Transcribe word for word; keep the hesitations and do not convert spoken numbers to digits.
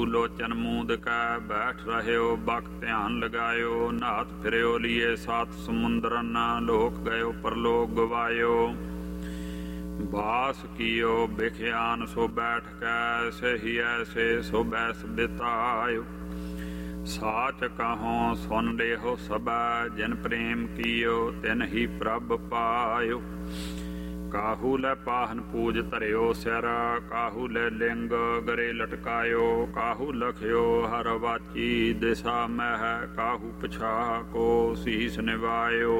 ਲੋਚਨ ਮੂੰਦ ਕੈ ਬੈਠ ਰਹਿਓ ਬਕ ਧਿਆਨ ਲਗਾਇਓ ਨਾਥ ਫਿਰਿਓ ਲੀਏ ਸਾਤ ਸਮੁੰਦਰਨ ਲੋਕ ਗਇਓ ਪਰਲੋਕ ਗਵਾਇਓ ਬਾਸ ਕੀਓ ਬਿਖਿਆਨ ਸੋ ਬੈਠ ਕੈ ਸਹੀ ਐਸੇ ਸੋ ਬੈਸ ਬਿਤਾਇਓ ਸਾਚ ਕਹੋ ਸੁਨ ਲਿਓ ਸਭਾ ਜਿਨ ਪ੍ਰੇਮ ਕੀਓ ਤਿਨ ਹੀ ਪ੍ਰਭ ਪਾਇਓ ਕਾਹੂ ਲੈ ਪਾਹਨ ਪੂਜ ਧਰਿਓ ਸਿਰ ਕਾਹੂ ਲੈ ਲਿੰਗ ਗਰੇ ਲਟਕਾਇਓ ਕਾਹੂ ਲਖਿਓ ਹਰ ਵਾਚੀ ਦਿਸ਼ਾ ਮਹਿ ਕਾਹੂ ਪਛਾ ਕੋ ਸੀਸ ਨਿਵਾਇਓ